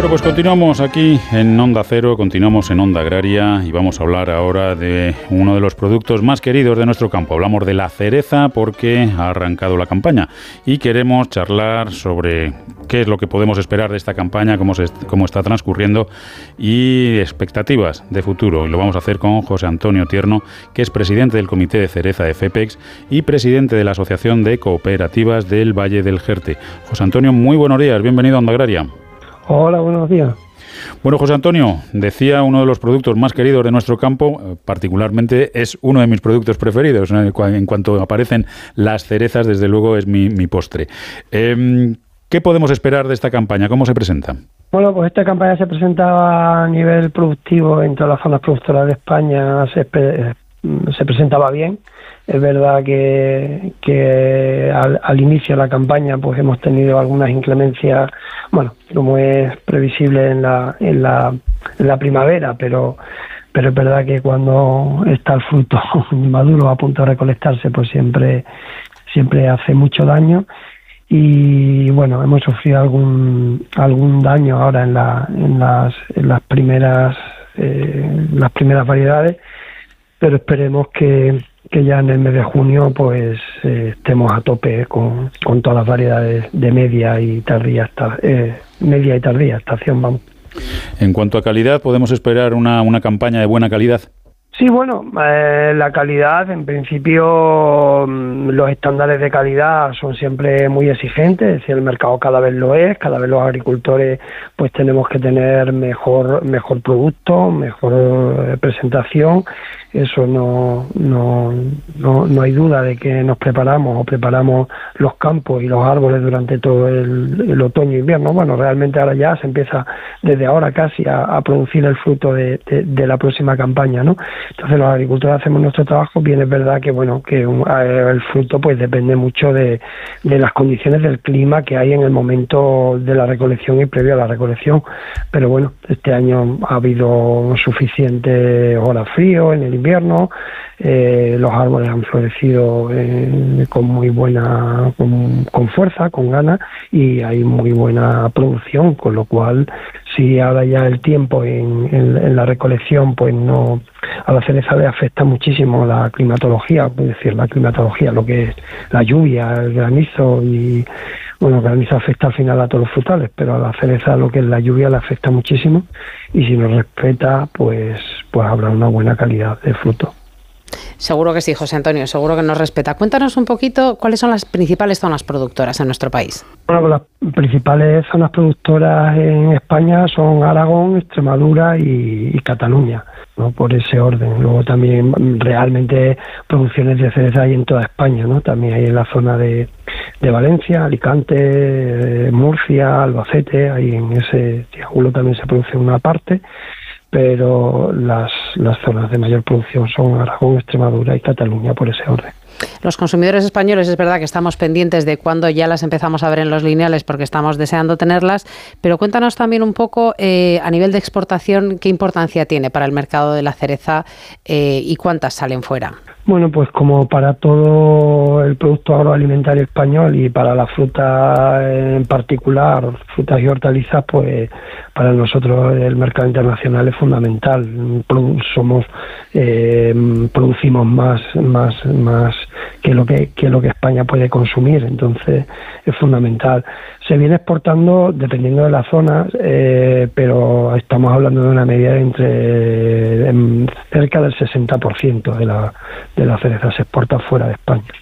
Bueno, pues continuamos aquí en Onda Cero, continuamos en Onda Agraria y vamos a hablar ahora de uno de los productos más queridos de nuestro campo. Hablamos de la cereza porque ha arrancado la campaña y queremos charlar sobre qué es lo que podemos esperar de esta campaña, cómo está transcurriendo y expectativas de futuro. Y lo vamos a hacer con José Antonio Tierno, que es presidente del Comité de Cereza de FEPEX y presidente de la Asociación de Cooperativas del Valle del Jerte. José Antonio, muy buenos días, bienvenido a Onda Agraria. Hola, buenos días. Bueno, José Antonio, decía uno de los productos más queridos de nuestro campo, particularmente es uno de mis productos preferidos. En cuanto aparecen las cerezas, desde luego es mi postre. ¿Qué podemos esperar de esta campaña? ¿Cómo se presenta? Bueno, pues esta campaña se presentaba a nivel productivo en todas las zonas productoras de España, se presentaba bien. Es verdad que al inicio de la campaña pues hemos tenido algunas inclemencias, bueno, como es previsible en la primavera, pero es verdad que cuando está el fruto maduro a punto de recolectarse, pues siempre hace mucho daño. Y bueno, hemos sufrido algún daño ahora en las primeras variedades, pero esperemos que ya en el mes de junio pues estemos a tope con todas las variedades de media y tardía estación, vamos. En cuanto a calidad, ¿podemos esperar una campaña de buena calidad? Sí, bueno, la calidad, en principio, los estándares de calidad son siempre muy exigentes, es decir, el mercado cada vez lo es, cada vez los agricultores pues tenemos que tener mejor producto, mejor presentación. Eso no hay duda de que nos preparamos los campos y los árboles durante todo el otoño e invierno. Bueno, realmente ahora ya se empieza desde ahora casi a producir el fruto de la próxima campaña, ¿no? Entonces los agricultores hacemos nuestro trabajo. Bien, es verdad que el fruto pues depende mucho de las condiciones del clima que hay en el momento de la recolección y previo a la recolección. Pero bueno, este año ha habido suficiente horas frío en el invierno, los árboles han florecido con muy buena, con fuerza, con ganas, y hay muy buena producción, con lo cual si ahora ya el tiempo en la recolección pues no, a la cereza le afecta muchísimo la climatología, es decir, lo que es la lluvia, el granizo y bueno, el granizo afecta al final a todos los frutales, pero a la cereza lo que es la lluvia le afecta muchísimo, y si nos respeta pues habrá una buena calidad de fruto. Seguro que sí, José Antonio, seguro que nos respeta. Cuéntanos un poquito cuáles son las principales zonas productoras en nuestro país. Bueno, las principales zonas productoras en España son Aragón, Extremadura y Cataluña, ¿no? Por ese orden. Luego también realmente producciones de cereza hay en toda España, ¿no? También hay en la zona de Valencia, Alicante, Murcia, Albacete, ahí en ese triángulo también se produce una parte, pero las zonas de mayor producción son Aragón, Extremadura y Cataluña, por ese orden. Los consumidores españoles es verdad que estamos pendientes de cuándo ya las empezamos a ver en los lineales porque estamos deseando tenerlas, pero cuéntanos también un poco a nivel de exportación qué importancia tiene para el mercado de la cereza y cuántas salen fuera. Bueno, pues como para todo el producto agroalimentario español y para la fruta en particular, frutas y hortalizas, pues para nosotros el mercado internacional es fundamental. Producimos más que lo que España puede consumir, entonces es fundamental. Se viene exportando dependiendo de la zona, pero estamos hablando de una media entre cerca del 60% de la cereza se exporta fuera de España.